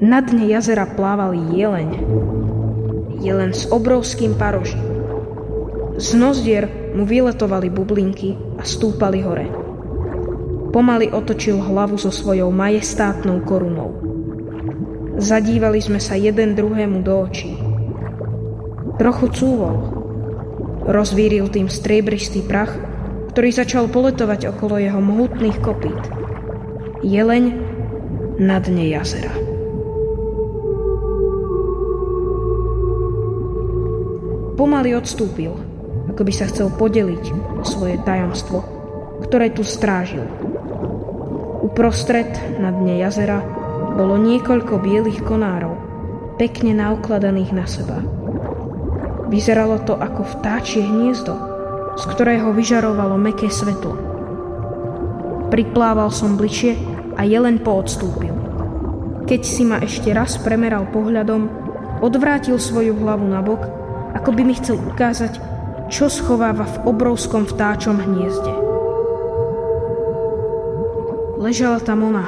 Na dne jazera plával jeleň. Jeleň s obrovským parožím. Z nozdier mu vyletovali bublinky a stúpali hore. Pomaly otočil hlavu so svojou majestátnou korunou. Zadívali sme sa jeden druhému do očí. Trochu cúvol. Rozvíril tým striebristý prach, ktorý začal poletovať okolo jeho mohutných kopít. Jeleň na dne jazera. Pomaly odstúpil, ako by sa chcel podeliť o svoje tajomstvo, ktoré tu strážil. Uprostred na dne jazera bolo niekoľko bielých konárov, pekne naukladaných na seba. Vyzeralo to ako vtáčie hniezdo, z ktorého vyžarovalo mäkké svetlo. Priplával som bližšie a jeleň poodstúpil. Keď si ma ešte raz premeral pohľadom, odvrátil svoju hlavu nabok, ako by mi chcel ukázať, čo schováva v obrovskom vtáčom hniezde. Ležala tam ona.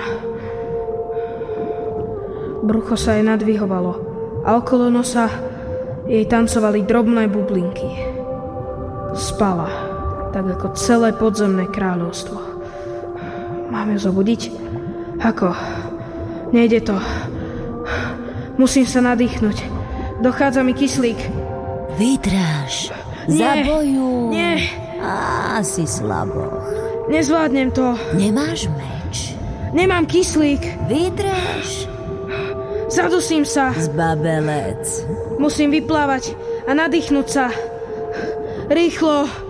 Brucho sa jej nadvihovalo a okolo nosa jej tancovali drobné bublinky. Spala, tak ako celé podzemné kráľovstvo. Mám ju zobudiť? Ako? Nejde to. Musím sa nadýchnuť. Dochádza mi kyslík. Vydráž. Nie, Zabojuj. nie. Si slaboch. Nezvládnem to. Nemáš meč. Nemám kyslík. Vydráž. Zadusím sa. Zbabelec. Musím vyplávať a nadýchnúť sa. Rýchlo.